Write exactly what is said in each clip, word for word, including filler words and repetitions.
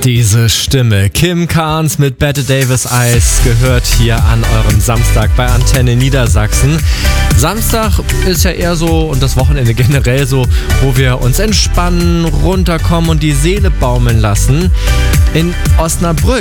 Diese Stimme, Kim Carnes mit Bette Davis Eyes, gehört hier an eurem Samstag bei Antenne Niedersachsen. Samstag ist ja eher so, und das Wochenende generell so, wo wir uns entspannen, runterkommen und die Seele baumeln lassen. In Osnabrück,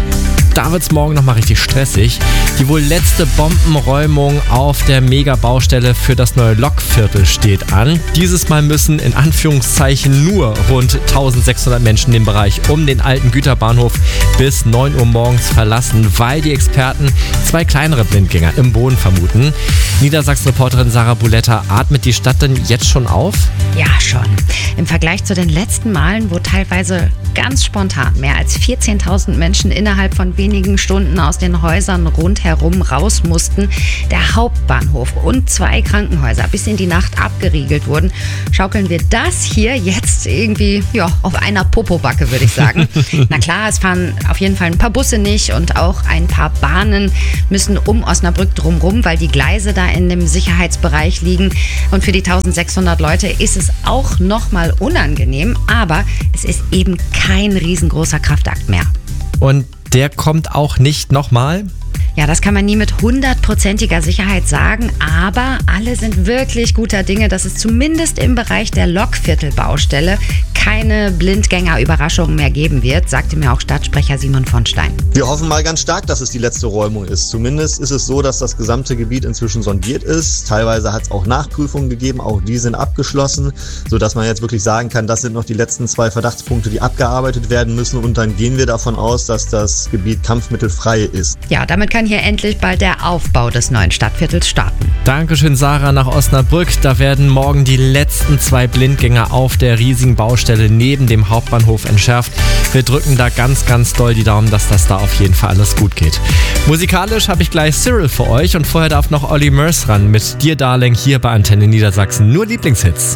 da wird es morgen nochmal richtig stressig. Die wohl letzte Bombenräumung auf der Megabaustelle für das neue Lokviertel steht an. Dieses Mal müssen in Anführungszeichen nur rund eintausendsechshundert Menschen den Bereich um den alten Güterbahnhof bis neun Uhr morgens verlassen, weil die Experten zwei kleinere Blindgänger im Boden vermuten. Niedersachsen-Reporterin Sarah Buletta, atmet die Stadt denn jetzt schon auf? Ja, schon. Im Vergleich zu den letzten Malen, wo teilweise ganz spontan mehr als vierzehntausend Menschen innerhalb von wenigen Stunden aus den Häusern rundherum raus mussten, der Hauptbahnhof und zwei Krankenhäuser bis in die Nacht abgeriegelt wurden, schaukeln wir das hier jetzt irgendwie ja, auf einer Popobacke, würde ich sagen. Na klar, es fahren auf jeden Fall ein paar Busse nicht und auch ein paar Bahnen müssen um Osnabrück drumherum, weil die Gleise da in dem Sicherheitsbereich liegen. Und für die eintausendsechshundert Leute ist es auch nochmal unangenehm, aber es ist eben kein riesengroßer Kraftakt mehr. Und der kommt auch nicht nochmal? Ja, das kann man nie mit hundertprozentiger Sicherheit sagen, aber alle sind wirklich guter Dinge, dass es zumindest im Bereich der Lokviertelbaustelle keine Blindgänger-Überraschungen mehr geben wird, sagte mir auch Stadtsprecher Simon von Stein. Wir hoffen mal ganz stark, dass es die letzte Räumung ist. Zumindest ist es so, dass das gesamte Gebiet inzwischen sondiert ist. Teilweise hat es auch Nachprüfungen gegeben, auch die sind abgeschlossen, sodass man jetzt wirklich sagen kann, das sind noch die letzten zwei Verdachtspunkte, die abgearbeitet werden müssen, und dann gehen wir davon aus, dass das Gebiet kampfmittelfrei ist. Ja, damit kann hier endlich bald der Aufbau des neuen Stadtviertels starten. Dankeschön, Sarah, nach Osnabrück. Da werden morgen die letzten zwei Blindgänger auf der riesigen Baustelle neben dem Hauptbahnhof entschärft. Wir drücken da ganz, ganz doll die Daumen, dass das da auf jeden Fall alles gut geht. Musikalisch habe ich gleich Cyril für euch und vorher darf noch Olly Murs ran mit Dir Darling hier bei Antenne Niedersachsen. Nur Lieblingshits.